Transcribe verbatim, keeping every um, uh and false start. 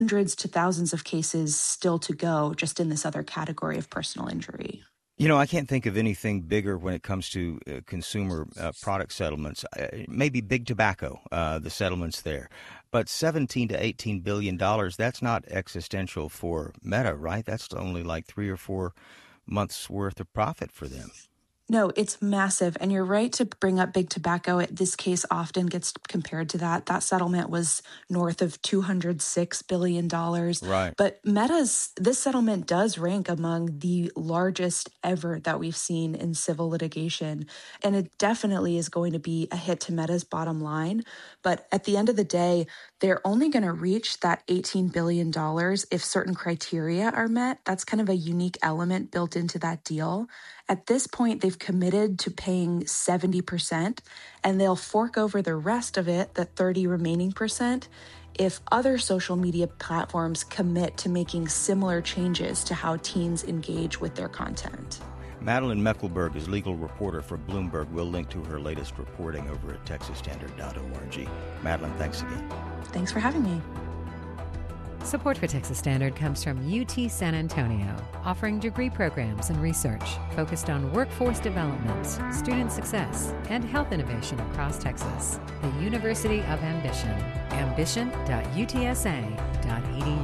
hundreds to thousands of cases still to go just in this other category of personal injury. You know, I can't think of anything bigger when it comes to uh, consumer uh, product settlements. Uh, maybe big tobacco, uh, the settlements there. But seventeen to eighteen billion dollars, that's not existential for Meta, right? That's only like three or four months worth of profit for them. No, it's massive. And you're right to bring up big tobacco. It, this case often gets compared to that. That settlement was north of two hundred six billion dollars. Right. But Meta's, this settlement does rank among the largest ever that we've seen in civil litigation. And it definitely is going to be a hit to Meta's bottom line. But at the end of the day, they're only going to reach that eighteen billion dollars if certain criteria are met. That's kind of a unique element built into that deal. At this point, they've committed to paying seventy percent, and they'll fork over the rest of it, the thirty remaining percent, if other social media platforms commit to making similar changes to how teens engage with their content. Madeline Meckelberg is legal reporter for Bloomberg. We'll link to her latest reporting over at texas standard dot org. Madeline, thanks again. Thanks for having me. Support for Texas Standard comes from U T San Antonio, offering degree programs and research focused on workforce development, student success, and health innovation across Texas. The University of Ambition. ambition dot u t s a dot e d u.